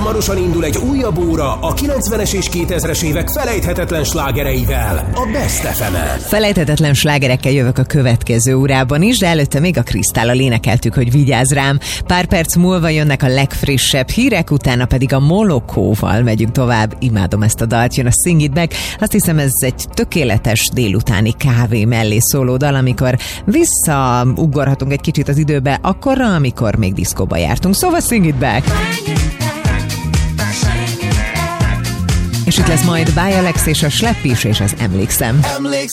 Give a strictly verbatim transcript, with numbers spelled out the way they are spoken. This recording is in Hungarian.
hamarosan indul egy újabb óra a kilencvenes és kétezres évek felejthetetlen slágereivel, a Best ef emen. Felejthetetlen slágerekkel jövök a következő órában is, de előtte még a Krisztállal énekeltük, hogy vigyázz rám. Pár perc múlva jönnek a legfrissebb hírek, utána pedig a Molokóval megyünk tovább. Imádom ezt a dalt, jön a Sing It Back. Azt hiszem, ez egy tökéletes délutáni kávé mellé szóló dal, amikor visszaugorhatunk egy kicsit az időbe, akkorra, amikor még diszkóba jártunk. Szóval Sing It Back! És itt lesz majd Báj Alex és a Slepp is, és az Emlékszem.